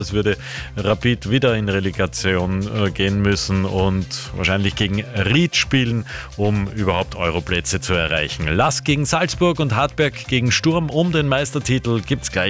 Es würde Rapid wieder in Relegation gehen müssen und wahrscheinlich gegen Ried spielen, um überhaupt Europlätze zu erreichen. Lask gegen Salzburg und Hartberg gegen Sturm um den Meistertitel gibt's gleich.